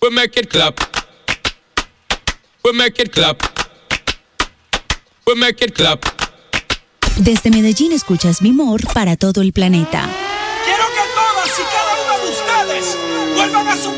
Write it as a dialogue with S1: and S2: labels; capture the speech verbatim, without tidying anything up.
S1: We make it clap. We make it clap. We make it clap.
S2: Desde Medellín escuchas Mi Mor para todo el planeta.
S3: Quiero que todas y cada uno de ustedes vuelvan a su